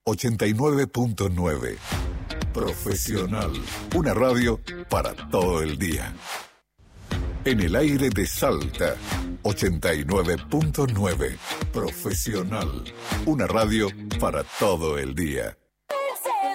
89.9. Profesional. Una radio para todo el día. En el aire de Salta. 89.9. Profesional. Una radio para todo el día.